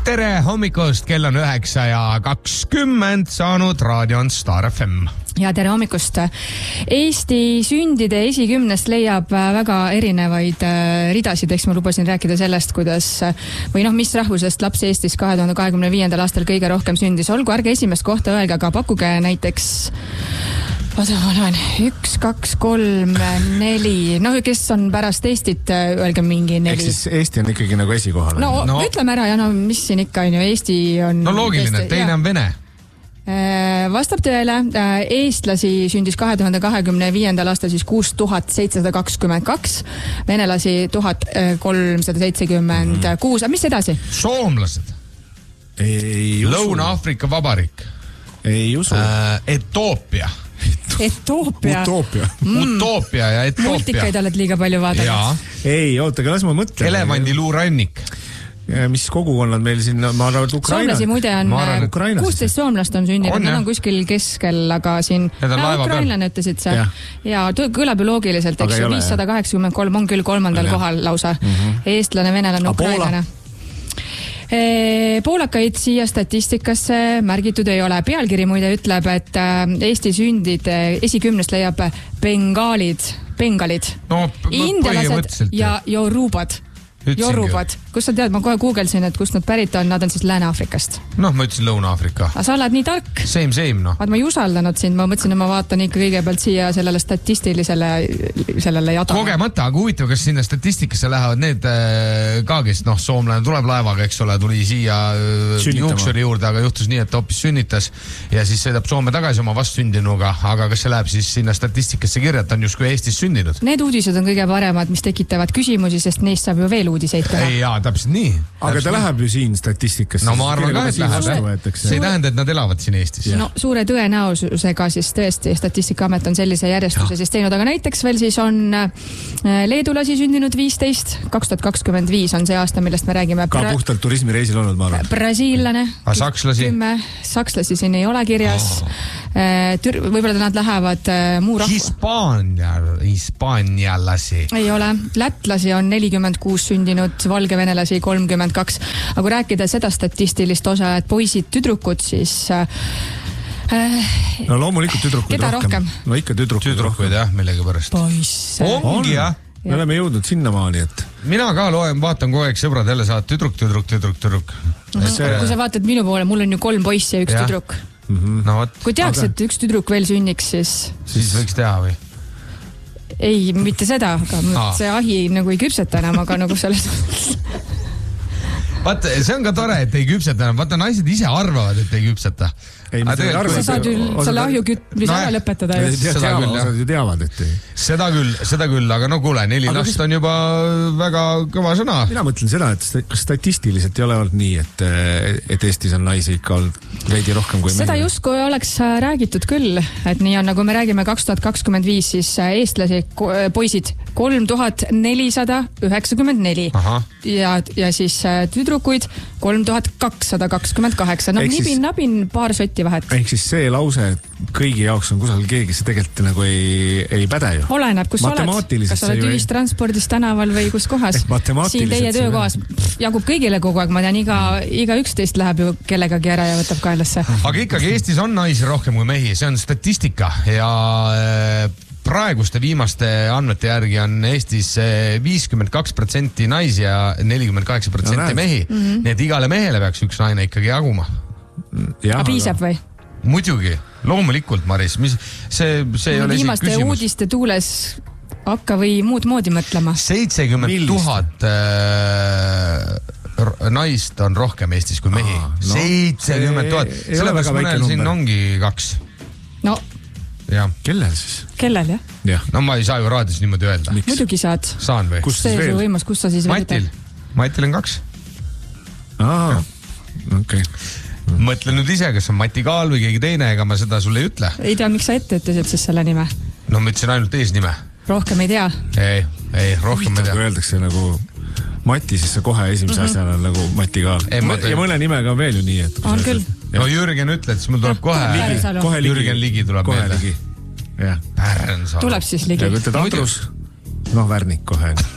tere hommikust, kell on 9:20 saanud, raadio on Star FM. Ja tere hommikust. Eesti sündide esikümnest leiab väga erinevaid ridasid, eks ma lubasin rääkida sellest, kuidas või mis rahvusest laps Eestis 2025. aastal kõige rohkem sündis. Olgu, ärge esimest kohta öelge, aga pakkuge näiteks ma loen 1, 2, 3, 4. Kes on pärast Eestit, öelge mingi 4. Ehk siis Eesti on ikkagi nagu esikohal. No ütleme ära ja mis siin ikka on ju, Eesti on... No loogiline, teine on Vene. Vastab tõele, eestlasi sündis 2025. aastal siis 6722, venelasi 1376. Mis edasi? Soomlased. Lõuna-Aafrika Vabariik. Ei usu. Etoopia. Utoopia ja Etoopia. Multikaid oled liiga palju vaadanud. Ei, oota, aga las ma mõtlen. Elevandiluurannik. Mis kogukonnad meil siin, ma arvan, et Ukraina. Soomlasi muide on 16 soomlast on sündinud, nad on kuskil keskel, aga siin ukrainlane ütlesid see. Ja kõlab ju loogiliselt, eks ju, 583 on küll 3. kohal lausa. Eestlane, venelane, ukrainlane. Poolakaid siia statistikasse märgitud ei ole. Pealkiri muide ütleb, et Eesti sündide esikümnest leiab bengalid, indialased ja jorubad. Kus sa tead, ma kohe googlesin, et kust nad pärit on, nad on siis Lääne-Aafrikast. Ma ütlesin Lõuna-Aafrika. Aga sa oled nii tark. Same. Vaat ma ei usaldanud sind, ma mõtlesin, et ma vaatan ikka kõigepealt siia sellele statistilisele jadale. Kogemata, aga huvitav, kas sinna statistikasse lähevad need ka, kes soomlane tuleb laevaga, eks ole, tuli siia juuksuri juurde, aga juhtus nii, et hoopis sünnitas ja siis sõidab Soome tagasi oma vastsündinuga, aga kas see läheb siis sinna statistikasse kirja, et on justkui Eestis sündinud? Need uudised on kõige paremad, mis tekitavad küsimusi, sest neist saab ju veel uudiseid teha. Jaa, täpselt nii. Aga ta läheb ju siin statistikasse. No ma arvan ka, et läheb. See ei tähenda, et nad elavad siin Eestis. No suure tõenäosusega siis tõesti Statistikaamet on sellise järjestuse siis teinud, aga näiteks veel siis on leedulasi sündinud 15, 2025 on see aasta, millest me räägime. Ka puhtalt turismireisil olnud, ma arvan. Brasiillane. Sakslasi? 10, sakslasi siin ei ole kirjas. Võib-olla nad lähevad muu rahva. Hispaanialasi. Ei ole. Lätlasi on 46 sündinud, valgevenelasi 32. Aga kui rääkida seda statistilist osa, et poisid, tüdrukud, siis... No loomulikult tüdrukuid rohkem. No ikka tüdrukuid jah, millegi pärast. Poisse. Ongi jah. Me oleme jõudnud sinnamaani, et... Mina ka vaatan kogu aeg sõbrad jälle saad tüdruk. Kui sa vaatad minu poole, mul on ju 3 poissi ja 1 tüdruk. Kui teaks, et 1 tüdruk veel sünniks, siis võiks teha või? Ei, mitte seda, aga see ahi nagu ei küpseta enam, aga nagu selles... Vaata, see on ka tore, et ei küpseta enam. Vaata, naised ise arvavad, et ei küpseta. Sa saad ju selle ahju kütmise ära lõpetada. Seda küll, aga no kuule, 4 last on juba väga kõva sõna. Mina mõtlen seda, et kas statistiliselt ei ole olnud nii, et Eestis on naisi ikka olnud veidi rohkem kui mehi. Seda justkui oleks räägitud küll, et nii on, nagu me räägime 2025, siis eestlasi poisid 3494 ja siis tüdrukuid 3228. No nibin-nabin paar sotti vahet. Ehk siis see lause, et kõigi jaoks on kusagil keegi, see tegelikult nagu ei päde ju. Oleneb, kus sa oled. Kas sa oled ühistranspordis tänaval või kus kohas? Siin teie töökohas jagub kõigile kogu aeg, ma tean, iga 11 läheb ju kellegagi ära ja võtab kaelasse. Aga ikkagi Eestis on naisi rohkem kui mehi, see on statistika ja praeguste viimaste andmete järgi on Eestis 52% naisi ja 48% mehi. Nii et igale mehele peaks üks naine ikkagi jaguma. Aga piisab või? Muidugi, loomulikult, Maris. See ei ole siin viimaste küsimus. Uudiste tuules hakka või muud moodi mõtlema. 70 000 naist on rohkem Eestis kui mehi. 70 000. Sellepärast mõnel siin ongi 2. No. Ja. Kellel siis? Kellel, jah? No ma ei saa ju raadios niimoodi öelda. Muidugi saad. Saan või? Kus siis veel? Kus sa siis Matil on 2. Okei. Mõtle nüüd ise, kas on Mati Kaal või keegi teine, ega ma seda sulle ei ütle. Ei tea, miks sa ette ütlesid siis selle nime? No ma ütlesin ainult eesnime. Rohkem ei tea? Ei, rohkem ei tea. Kui öeldakse nagu Mati, siis see kohe esimese asjana on nagu Mati Kaal. Ja mõne nimega on veel ju nii, et... On küll. No Jürgen ütled, siis mul tuleb kohe Jürgen Ligi tuleb meelde. Jah. Tuleb siis Ligi. Ja kui ütled Andrus, Värnik kohe.